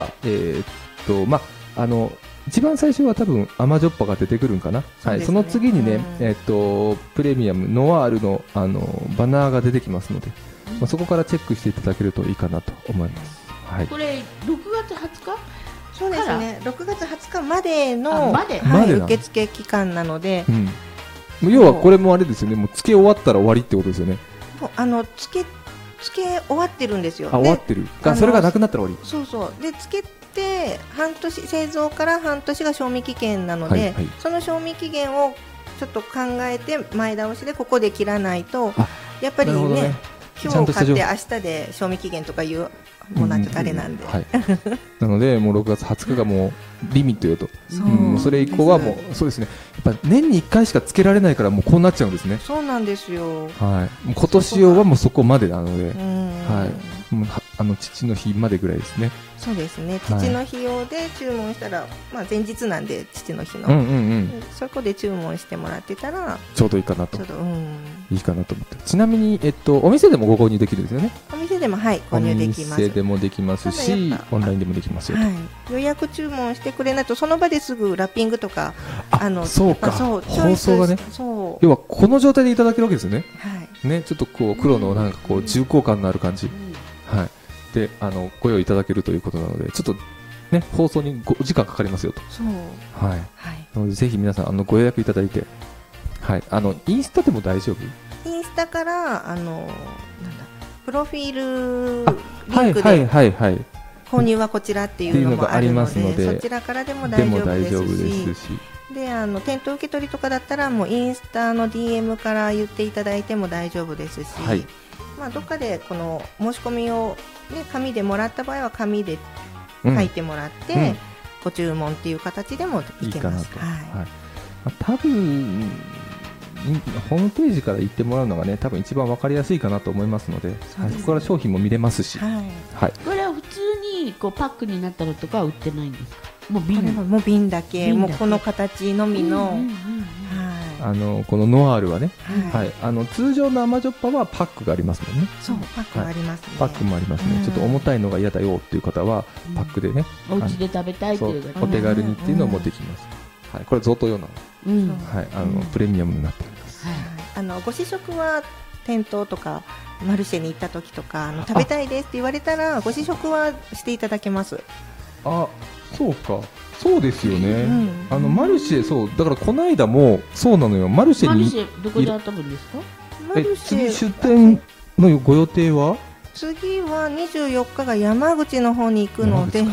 まあ一番最初は多分甘じょっぱが出てくるんかな。はい、その次にね、プレミアムノワールのバナーが出てきますので、そこからチェックしていただけるといいかなと思います。はい。 これ6月20日？ そうですね。6月20日までの受付期間なので、 要はこれもあれですよね。もう付け終わったら終わりってことですよね。 付け終わってるんですよ。 終わってる。それがなくなったら終わり。 そうそう。で付けて半年、製造から半年が賞味期限なので、その賞味期限をちょっと考えて前倒しでここで切らないと、やっぱりね、今日買って明日で賞味期限とかいうもうなんかあれなんで、 なのでもう6月20日がもうリミットよと。それ以降はもうそうですね。やっぱ年に1回しかつけられないからもうこうなっちゃうんですね。 そうなんですよ。 はい。今年用はもうそこまでなので、はい。もう父の日までぐらいですね。 そうですね。父の日用で注文したら、まあ前日なんで父の日の、そこで注文してもらってたらちょうどいいかなと。いいかなと思って。ちなみにお店でもご購入できるんですよね。 お店でも購入できます。 お店でもできますし、オンラインでもできますよと。 予約注文してくれないとその場ですぐラッピングとかそうか。放送がね。要はこの状態でいただけるわけですよね。ね、ちょっとこう黒のなんかこう重厚感のある感じ。はい。でご用意いただけるということなので、ちょっとね放送に5時間かかりますよと。はい。なのでぜひ皆さんご予約いただいて、はい。インスタでも大丈夫？ インスタからなんだプロフィールリンクで購入はこちらっていうのもあるので、そちらからでも大丈夫ですし。で店頭受け取りとかだったらもうインスタの DM から言っていただいても大丈夫ですし、まあどっかでこの申し込みをね紙でもらった場合は紙で書いてもらってご注文っていう形でもいけます。 多分ホームページから言ってもらうのがね多分一番わかりやすいかなと思いますので、そこから商品も見れますし、これは普通にこうパックになったのとかは売ってないんですか？もう瓶だけ、もうこの形のみの、 このノワールはね、通常の甘じょっぱはパックがありますもんね。 そう、パックありますね。 パックもありますね。ちょっと重たいのが嫌だよっていう方はパックでね、 お家で食べたいっていうお手軽にっていうのもできます。はい、これ贈答用なの。はい、プレミアムになっております。 ご試食は店頭とかマルシェに行った時とか食べたいですって言われたらご試食はしていただけます。 そうか、そうですよね。マルシェ、そうだからこの間もそうなのよ。マルシェにどこで当たるんですか？ 次出店のご予定は？ 次は24日が山口の方に行くので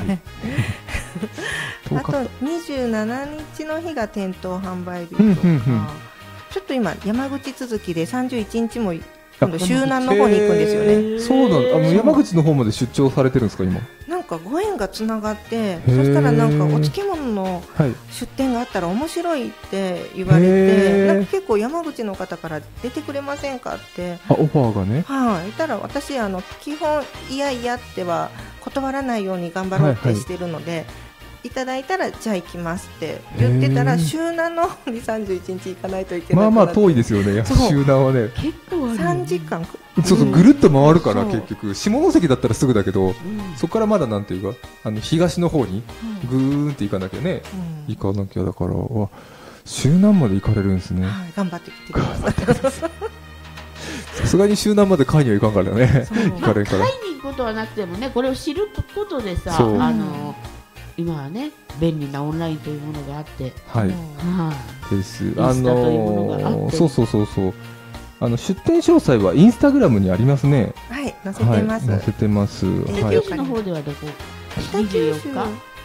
あと27日の日が店頭販売日とか、ちょっと今山口続きで31日も今度周南の方に行くんですよね。 そうなん、山口の方まで出張されてるんですか今？ なんかご縁がつながって、そしたらなんかお漬物の出店があったら面白いって言われて、なんか結構山口の方から出てくれませんかってオファーがね。 言ったら私基本いやいやっては断らないように頑張ろうってしてるので、いただいたらじゃあ行きますって言ってたら周南の方に31日行かないといけない。 まあ遠いですよね。周南はね結構 3時間そうぐるっと回るから、結局下関だったらすぐだけど、そこからまだなんていうか東の方にぐーんって行かなきゃね、行かなきゃだから周南まで行かれるんですね。 頑張ってきてください。 さすがに周南まで買いにはいかんからね。行かれんから。 買いに行くことはなくてもね、これを知ることでさ、今はね便利なオンラインというものがあって、です。インスタというものがあって、 そう出店詳細はインスタグラムにありますね。 載せてます。 載せてます。 九州の方ではどこ？24日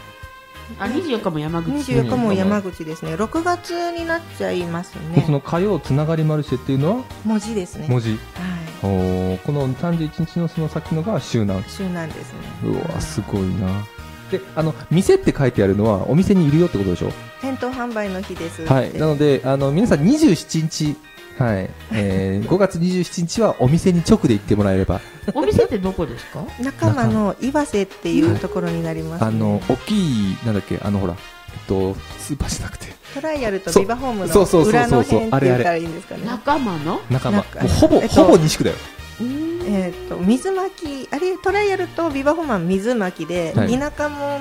？24日も山口。 24日も山口ですね。6月になっちゃいますね。 その火曜つながりマルシェっていうのは文字ですね。 文字。この31日のその先のが周南。 周南ですね。 うわすごいな。で店って書いてあるのはお店にいるよってことでしょ？ 店頭販売の日です。 なので皆さん27日。5月27日はお店に直で行ってもらえれば。 お店ってどこですか？ 仲間の岩瀬っていうところになります、 大きいなんだっけほらスーパーじゃなくてトライアルとビバホームの裏の辺って言ったらいいんですかね。 仲間もうほぼ西区だよ。 水巻きあれトライアルとビバホームは水巻きで、田舎も